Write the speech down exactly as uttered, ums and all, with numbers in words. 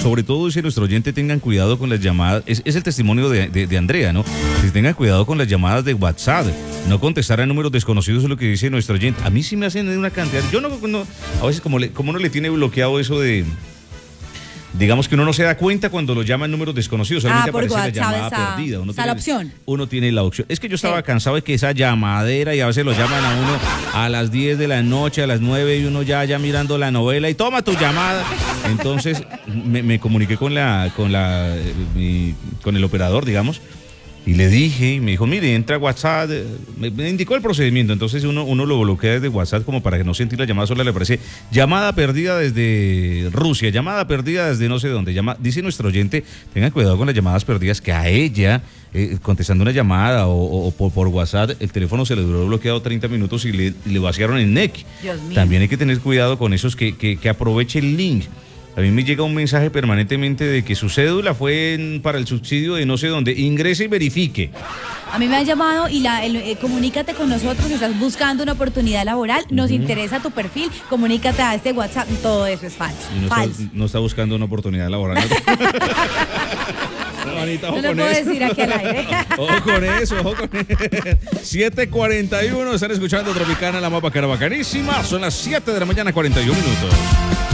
sobre todo dice nuestro oyente, tengan cuidado con las llamadas, es, es el testimonio de, de, de Andrea, ¿no? Que tengan cuidado con las llamadas de WhatsApp, no contestar a números desconocidos es lo que dice nuestro oyente. A mí sí me hacen una cantidad, yo no, no a veces como, le, como uno le tiene bloqueado eso de... Digamos que uno no se da cuenta cuando lo llaman números desconocidos, solamente ah, por aparece WhatsApp, la llamada esa, perdida. Uno esa tiene, la opción. Uno tiene la opción. Es que yo estaba sí. cansado de que esa llamadera y a veces lo llaman a uno a las diez de la noche, a las nueve y uno ya, ya mirando la novela y toma tu llamada. Entonces me, me comuniqué con la, con la, mi, con el operador, digamos. Y le dije, y me dijo, mire, entra a WhatsApp, me, me indicó el procedimiento, entonces uno, uno lo bloquea desde WhatsApp como para que no sentir la llamada sola, le aparece llamada perdida desde Rusia, llamada perdida desde no sé dónde, llama, dice nuestro oyente, tengan cuidado con las llamadas perdidas, que a ella, eh, contestando una llamada o, o, o por, por WhatsApp, el teléfono se le duró bloqueado treinta minutos y le, le vaciaron el N E C. Dios mío. También hay que tener cuidado con esos que, que, que aproveche el link. A mí me llega un mensaje permanentemente de que su cédula fue en, para el subsidio de no sé dónde. Ingrese y verifique. A mí me han llamado y la, el, eh, comunícate con nosotros, estás buscando una oportunidad laboral, nos uh-huh. interesa tu perfil, comunícate a este WhatsApp. Todo eso es falso. Y no, falso. Está, no está buscando una oportunidad laboral. No, Anita, ojo no lo con puedo eso. decir aquí al aire. Ojo con eso, ojo con eso. siete cuarenta y uno, están escuchando Tropicana, la más bacana, bacanísima. Son las siete de la mañana, cuarenta y un minutos.